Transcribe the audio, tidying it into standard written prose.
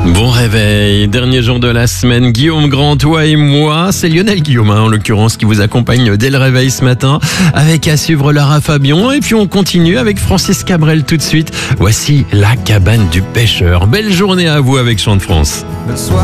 Bon réveil, dernier jour de la semaine, Guillaume Grand, toi et moi, c'est Lionel Guillaume en l'occurrence qui vous accompagne dès le réveil ce matin avec à suivre Lara Fabian et puis on continue avec Francis Cabrel tout de suite. Voici La cabane du pêcheur. Belle journée à vous avec Chant de France. Le soir